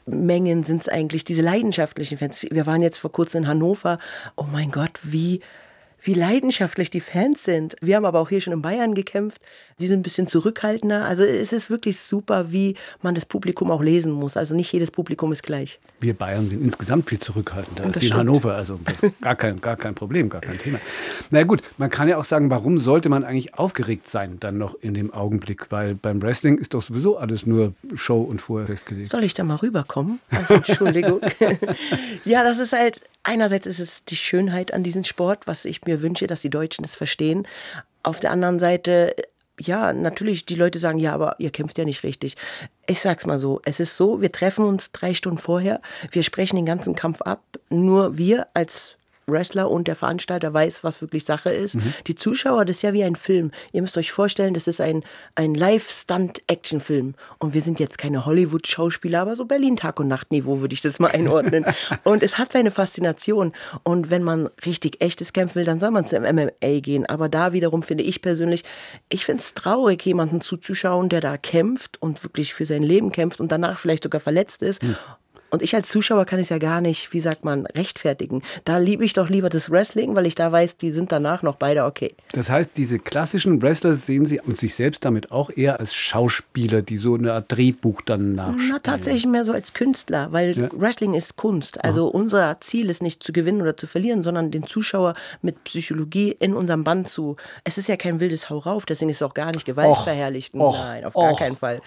Mengen sind es eigentlich, diese leidenschaftlichen Fans. Wir waren jetzt vor kurzem in Hannover. Oh mein Gott, wie leidenschaftlich die Fans sind. Wir haben aber auch hier schon in Bayern gekämpft. Die sind ein bisschen zurückhaltender. Also es ist wirklich super, wie man das Publikum auch lesen muss. Also nicht jedes Publikum ist gleich. Wir Bayern sind insgesamt viel zurückhaltender als die in Hannover. Also gar kein Problem, gar kein Thema. Na gut, man kann ja auch sagen, warum sollte man eigentlich aufgeregt sein dann noch in dem Augenblick? Weil beim Wrestling ist doch sowieso alles nur Show und vorher festgelegt. Soll ich da mal rüberkommen? Also, Entschuldigung. Ja, das ist halt, einerseits ist es die Schönheit an diesem Sport, was ich mir wünsche, dass die Deutschen das verstehen. Auf der anderen Seite, ja, natürlich, die Leute sagen, ja, aber ihr kämpft ja nicht richtig. Ich sag's mal so, es ist so, wir treffen uns 3 Stunden vorher, wir sprechen den ganzen Kampf ab, nur wir als Wrestler und der Veranstalter weiß, was wirklich Sache ist. Die Zuschauer, das ist ja wie ein Film. Ihr müsst euch vorstellen, das ist ein Live-Stunt-Action-Film. Und wir sind jetzt keine Hollywood-Schauspieler, aber so Berlin-Tag-und-Nacht-Niveau würde ich das mal einordnen. Und es hat seine Faszination. Und wenn man richtig echtes kämpfen will, dann soll man zum MMA gehen. Aber da wiederum finde ich persönlich, ich finde es traurig, jemanden zuzuschauen, der da kämpft und wirklich für sein Leben kämpft und danach vielleicht sogar verletzt ist. Und ich als Zuschauer kann es ja gar nicht, wie sagt man, rechtfertigen. Da liebe ich doch lieber das Wrestling, weil ich da weiß, die sind danach noch beide okay. Das heißt, diese klassischen Wrestler sehen Sie und sich selbst damit auch eher als Schauspieler, die so eine Art Drehbuch dann nachspielen? Na, tatsächlich mehr so als Künstler, weil Wrestling ist Kunst. Also unser Ziel ist nicht zu gewinnen oder zu verlieren, sondern den Zuschauer mit Psychologie in unserem Band zu. Es ist ja kein wildes Hau rauf, deswegen ist es auch gar nicht gewaltverherrlichend. Nein, auf gar keinen Fall.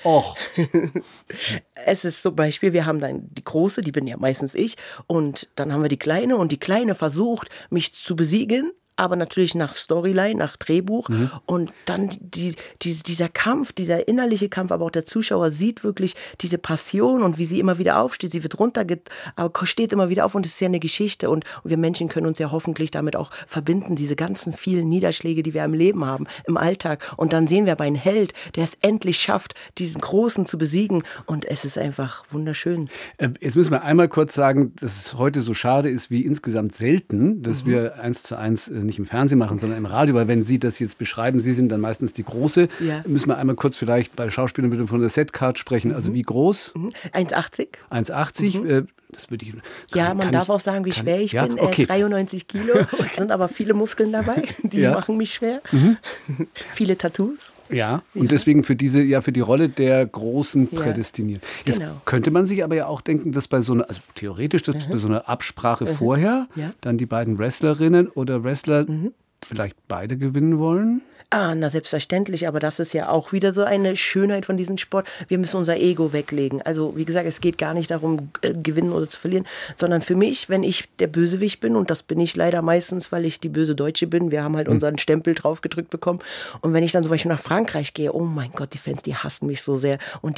Es ist zum Beispiel, wir haben dann die Große, die bin ja meistens ich, und dann haben wir die Kleine und die Kleine versucht, mich zu besiegen, aber natürlich nach Storyline, nach Drehbuch. Und dann dieser Kampf, dieser innerliche Kampf, aber auch der Zuschauer sieht wirklich diese Passion und wie sie immer wieder aufsteht. Sie wird aber steht immer wieder auf und es ist ja eine Geschichte. Und wir Menschen können uns ja hoffentlich damit auch verbinden, diese ganzen vielen Niederschläge, die wir im Leben haben, im Alltag. Und dann sehen wir aber einen Held, der es endlich schafft, diesen Großen zu besiegen. Und es ist einfach wunderschön. Jetzt müssen wir einmal kurz sagen, dass es heute so schade ist wie insgesamt selten, dass wir 1:1 nicht im Fernsehen machen, sondern im Radio, weil wenn Sie das jetzt beschreiben, Sie sind dann meistens die Große, müssen wir einmal kurz vielleicht bei Schauspielern bitte von der Setcard sprechen. Also wie groß? 1,80. 1,80. Das würde ich. Ja, man darf auch sagen, wie schwer ich bin. 93 Kilo. Sind aber viele Muskeln dabei, die machen mich schwer. Viele Tattoos. Ja, und deswegen für die Rolle der Großen prädestiniert. Jetzt könnte man sich aber ja auch denken, dass bei so einer, also theoretisch, dass bei so einer Absprache vorher dann die beiden Wrestlerinnen oder Wrestler vielleicht beide gewinnen wollen? Na selbstverständlich, aber das ist ja auch wieder so eine Schönheit von diesem Sport. Wir müssen unser Ego weglegen. Also wie gesagt, es geht gar nicht darum, gewinnen oder zu verlieren, sondern für mich, wenn ich der Bösewicht bin, und das bin ich leider meistens, weil ich die böse Deutsche bin, wir haben halt unseren Stempel draufgedrückt bekommen, und wenn ich dann zum Beispiel nach Frankreich gehe, oh mein Gott, die Fans, die hassen mich so sehr, und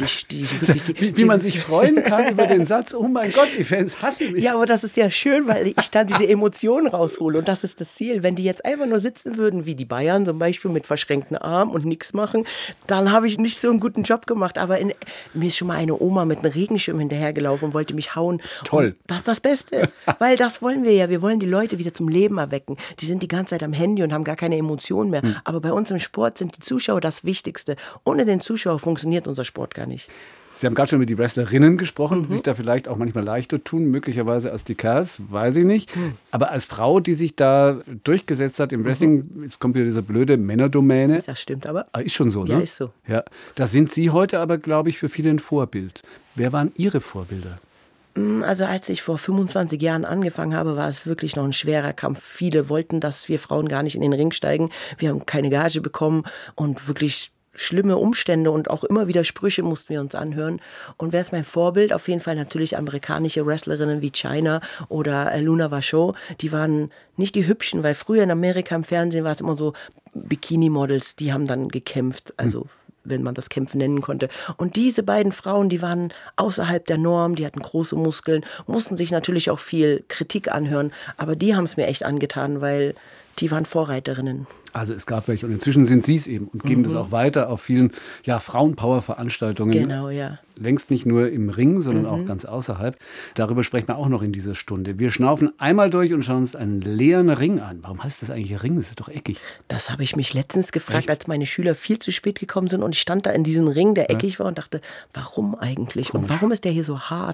wie man sich freuen kann über den Satz, oh mein Gott, die Fans hassen mich. Ja, aber das ist ja schön, weil ich dann diese Emotionen raushole, und das ist das Ziel. Wenn die jetzt einfach nur sitzen würden, wie die Bayern zum Beispiel, mit verschränkten Armen und nichts machen, dann habe ich nicht so einen guten Job gemacht. Aber mir ist schon mal eine Oma mit einem Regenschirm hinterhergelaufen und wollte mich hauen. Toll. Und das ist das Beste, weil das wollen wir ja. Wir wollen die Leute wieder zum Leben erwecken. Die sind die ganze Zeit am Handy und haben gar keine Emotionen mehr. Aber bei uns im Sport sind die Zuschauer das Wichtigste. Ohne den Zuschauer funktioniert unser Sport gar nicht. Sie haben gerade schon über die Wrestlerinnen gesprochen, die sich da vielleicht auch manchmal leichter tun, möglicherweise als die Kerls, weiß ich nicht. Aber als Frau, die sich da durchgesetzt hat im Wrestling, jetzt kommt wieder diese blöde Männerdomäne. Das stimmt aber. Ist schon so, ne? Ja, ist so. Ja, da sind Sie heute aber, glaube ich, für viele ein Vorbild. Wer waren Ihre Vorbilder? Also als ich vor 25 Jahren angefangen habe, war es wirklich noch ein schwerer Kampf. Viele wollten, dass wir Frauen gar nicht in den Ring steigen. Wir haben keine Gage bekommen und wirklich schlimme Umstände und auch immer wieder Sprüche mussten wir uns anhören. Und wer ist mein Vorbild? Auf jeden Fall natürlich amerikanische Wrestlerinnen wie Chyna oder Luna Vachon. Die waren nicht die Hübschen, weil früher in Amerika im Fernsehen war es immer so Bikini-Models, die haben dann gekämpft, also wenn man das Kämpfen nennen konnte. Und diese beiden Frauen, die waren außerhalb der Norm, die hatten große Muskeln, mussten sich natürlich auch viel Kritik anhören, aber die haben es mir echt angetan, weil die waren Vorreiterinnen. Also es gab welche und inzwischen sind Sie es eben und geben das auch weiter auf vielen Frauenpower-Veranstaltungen. Genau, ja. Längst nicht nur im Ring, sondern auch ganz außerhalb. Darüber sprechen wir auch noch in dieser Stunde. Wir schnaufen einmal durch und schauen uns einen leeren Ring an. Warum heißt das eigentlich Ring? Das ist doch eckig. Das habe ich mich letztens gefragt, als meine Schüler viel zu spät gekommen sind und ich stand da in diesem Ring, der eckig war und dachte, warum eigentlich? Und warum ist der hier so hart?